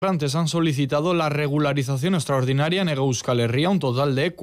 Migrantes han solicitado la regularización extraordinaria en Euskal Herria. Un total de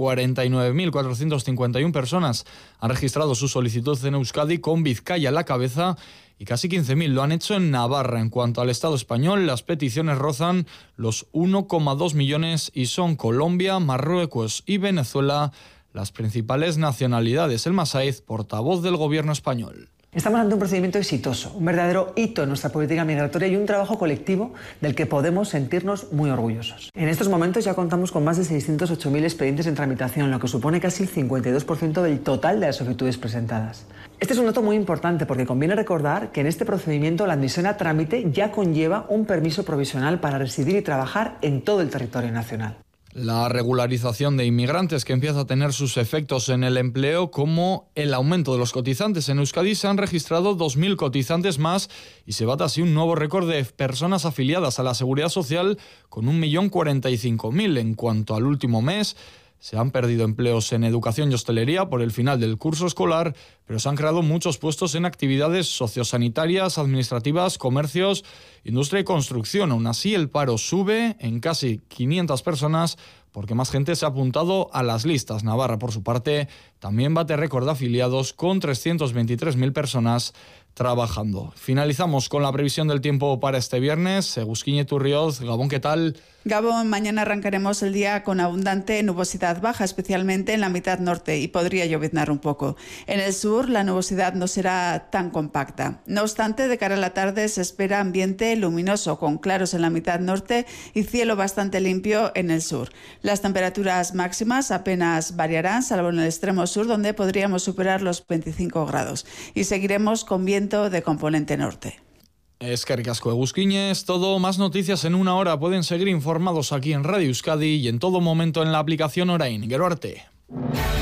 49.451 personas han registrado su solicitud en Euskadi, con Vizcaya a la cabeza, y casi 15.000 lo han hecho en Navarra. En cuanto al Estado español, las peticiones rozan los 1,2 millones y son Colombia, Marruecos y Venezuela las principales nacionalidades. Elma Saiz, portavoz del Gobierno español. Estamos ante un procedimiento exitoso, un verdadero hito en nuestra política migratoria y un trabajo colectivo del que podemos sentirnos muy orgullosos. En estos momentos ya contamos con más de 608.000 expedientes en tramitación, lo que supone casi el 52% del total de las solicitudes presentadas. Este es un dato muy importante porque conviene recordar que en este procedimiento la admisión a trámite ya conlleva un permiso provisional para residir y trabajar en todo el territorio nacional. La regularización de inmigrantes, que empieza a tener sus efectos en el empleo, como el aumento de los cotizantes. En Euskadi se han registrado 2.000 cotizantes más y se bate así un nuevo récord de personas afiliadas a la Seguridad Social, con 1.045.000. En cuanto al último mes, se han perdido empleos en educación y hostelería por el final del curso escolar, pero se han creado muchos puestos en actividades sociosanitarias, administrativas, comercios, industria y construcción. Aún así, el paro sube en casi 500 personas porque más gente se ha apuntado a las listas. Navarra, por su parte, también bate récord de afiliados, con 323.000 personas trabajando. Finalizamos con la previsión del tiempo para este viernes. Egusquiñe Turrioz, Gabón, ¿qué tal? Gabón, mañana arrancaremos el día con abundante nubosidad baja, especialmente en la mitad norte, y podría lloviznar un poco. En el sur, la nubosidad no será tan compacta. No obstante, de cara a la tarde se espera ambiente luminoso, con claros en la mitad norte y cielo bastante limpio en el sur. Las temperaturas máximas apenas variarán, salvo en el extremo sur, donde podríamos superar los 25 grados. Y seguiremos con viento de componente norte. Eskerrik asko, Egusquiñez. Todo, más noticias en una hora. Pueden seguir informados aquí en Radio Euskadi y en todo momento en la aplicación Orain. Gero arte.